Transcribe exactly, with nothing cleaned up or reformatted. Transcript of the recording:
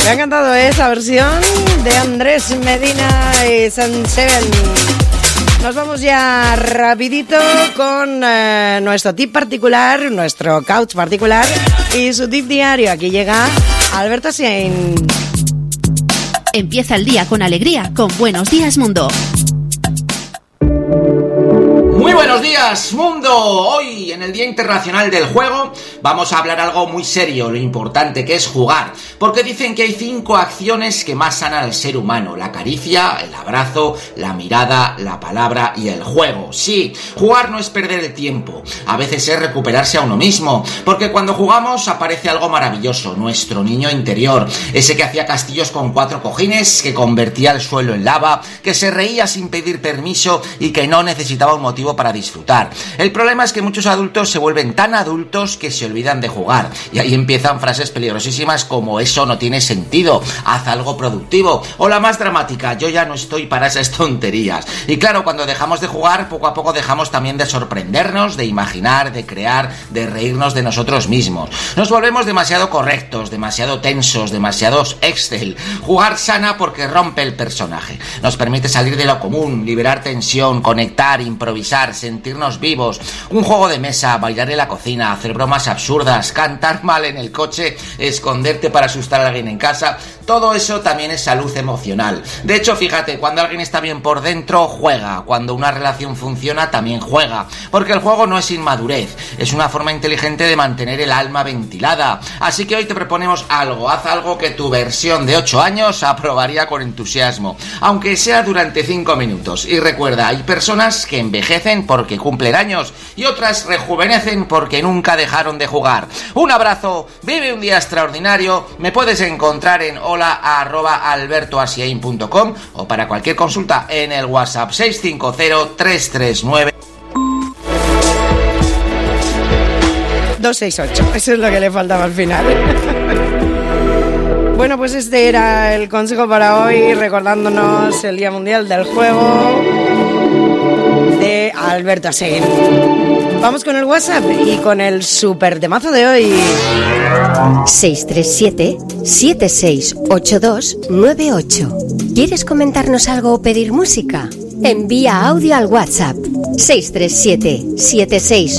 Me ha encantado esa versión de Andrés Medina y San Seven. Nos vamos ya rapidito con eh, nuestro tip particular, nuestro couch particular y su tip diario. Aquí llega Alberto Sein. Empieza el día con alegría con Buenos Días Mundo. Muy buenos días, mundo. Hoy, en el Día Internacional del Juego, vamos a hablar algo muy serio, lo importante que es jugar. Porque dicen que hay cinco acciones que más sanan al ser humano: la caricia, el abrazo, la mirada, la palabra y el juego. Sí, jugar no es perder el tiempo, a veces es recuperarse a uno mismo. Porque cuando jugamos aparece algo maravilloso, nuestro niño interior. Ese que hacía castillos con cuatro cojines, que convertía el suelo en lava, que se reía sin pedir permiso y que no necesitaba un motivo para disfrutar. El problema es que muchos adultos se vuelven tan adultos que se olvidan de jugar, y ahí empiezan frases peligrosísimas como "eso no tiene sentido", "haz algo productivo", o la más dramática: "yo ya no estoy para esas tonterías". Y claro, cuando dejamos de jugar, poco a poco dejamos también de sorprendernos, de imaginar, de crear, de reírnos de nosotros mismos. Nos volvemos demasiado correctos, demasiado tensos, demasiados Excel. Jugar sana porque rompe el personaje, nos permite salir de lo común, liberar tensión, conectar, improvisar, sentirnos vivos. Un juego de mesa, bailar en la cocina, hacer bromas absurdas, cantar mal en el coche, esconderte para asustar a alguien en casa, todo eso también es salud emocional. De hecho, fíjate, cuando alguien está bien por dentro, juega. Cuando una relación funciona, también juega. Porque el juego no es inmadurez, es una forma inteligente de mantener el alma ventilada. Así que hoy te proponemos algo. Haz algo que tu versión de ocho años aprobaría con entusiasmo, aunque sea durante cinco minutos. Y recuerda, hay personas que envejecen porque cumplen años y otras rejuvenecen porque nunca dejaron de jugar. Un abrazo, vive un día extraordinario. Me puedes encontrar en hola arroba albertoasiain punto com o para cualquier consulta en el WhatsApp seis cinco cero tres tres nueve dos seis ocho. Eso es lo que le faltaba al final. Bueno, pues este era el consejo para hoy, recordándonos el Día Mundial del Juego de Alberto Sein. Vamos con el WhatsApp y con el super temazo de hoy. seis tres siete, siete seis ocho dos nueve ocho. ¿Quieres comentarnos algo o pedir música? Envía audio al WhatsApp seis tres siete, siete seis